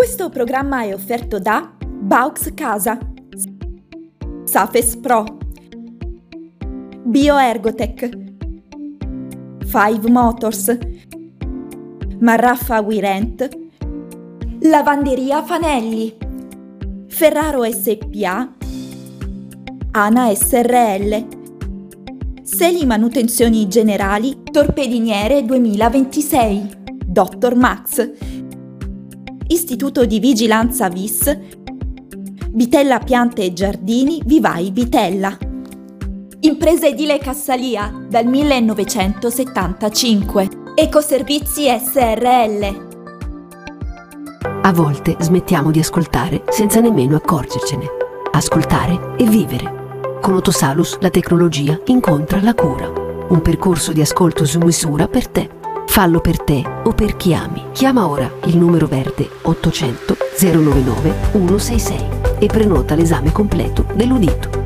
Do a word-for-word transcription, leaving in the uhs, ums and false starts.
Questo programma è offerto da Baux Casa, Safes Pro, Bioergotech, Five Motors, Marraffa Wirent, Lavanderia Fanelli, Ferraro S P A, Ana S R L, Seli Manutenzioni Generali, Torpediniere duemilaventisei, Dottor Max, Istituto di Vigilanza V I S, Vitella Piante e Giardini Vivai Vitella. Impresa edile Cassalia dal millenovecentosettantacinque. Ecoservizi S R L. A volte smettiamo di ascoltare senza nemmeno accorgercene. Ascoltare e vivere. Con Otosalus la tecnologia incontra la cura. Un percorso di ascolto su misura per te. Fallo per te o per chi ami. Chiama ora il numero verde ottocento zero novantanove centosessantasei e prenota l'esame completo dell'udito.